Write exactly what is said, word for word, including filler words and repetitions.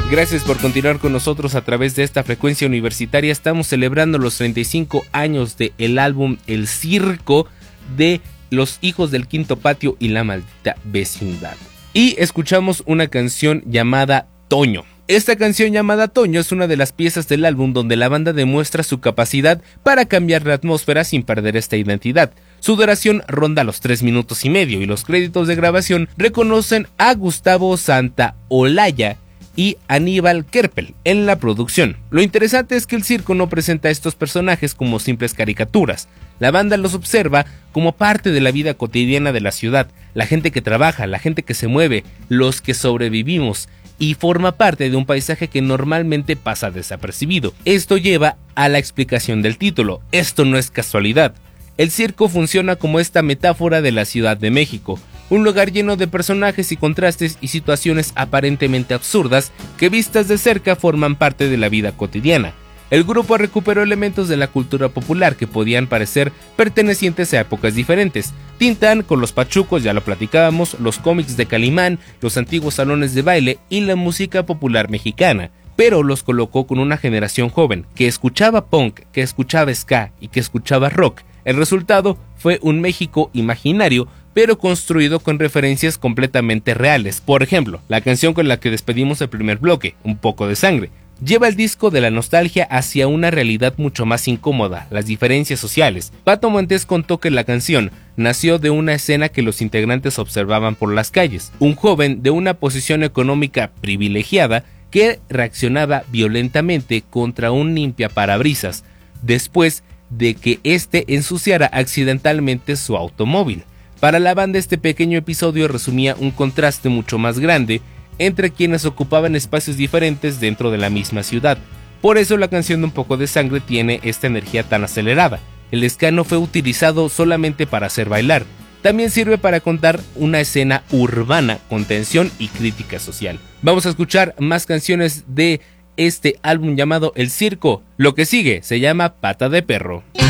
Gracias por continuar con nosotros a través de esta frecuencia universitaria. Estamos celebrando los treinta y cinco años del álbum El Circo de Los Hijos del Quinto Patio y La Maldita Vecindad. Y escuchamos una canción llamada Toño. Esta canción llamada Toño es una de las piezas del álbum donde la banda demuestra su capacidad para cambiar la atmósfera sin perder esta identidad. Su duración ronda los tres minutos y medio y los créditos de grabación reconocen a Gustavo Santaolalla y Aníbal Kerpel en la producción. Lo interesante es que el circo no presenta a estos personajes como simples caricaturas. La banda los observa como parte de la vida cotidiana de la ciudad, la gente que trabaja, la gente que se mueve, los que sobrevivimos, y forma parte de un paisaje que normalmente pasa desapercibido. Esto lleva a la explicación del título. Esto no es casualidad. El circo funciona como esta metáfora de la Ciudad de México, un lugar lleno de personajes y contrastes y situaciones aparentemente absurdas que vistas de cerca forman parte de la vida cotidiana. El grupo recuperó elementos de la cultura popular que podían parecer pertenecientes a épocas diferentes. Tintán con los pachucos, ya lo platicábamos, los cómics de Calimán, los antiguos salones de baile y la música popular mexicana, pero los colocó con una generación joven que escuchaba punk, que escuchaba ska y que escuchaba rock. El resultado fue un México imaginario, pero construido con referencias completamente reales. Por ejemplo, la canción con la que despedimos el primer bloque, Un poco de sangre, lleva el disco de la nostalgia hacia una realidad mucho más incómoda, las diferencias sociales. Pato Montes contó que la canción nació de una escena que los integrantes observaban por las calles. Un joven de una posición económica privilegiada que reaccionaba violentamente contra un limpiaparabrisas después de que éste ensuciara accidentalmente su automóvil. Para la banda, este pequeño episodio resumía un contraste mucho más grande entre quienes ocupaban espacios diferentes dentro de la misma ciudad. Por eso la canción de Un poco de sangre tiene esta energía tan acelerada. El ska no fue utilizado solamente para hacer bailar, también sirve para contar una escena urbana con tensión y crítica social. Vamos a escuchar más canciones de este álbum llamado El Circo. Lo que sigue se llama Pata de Perro.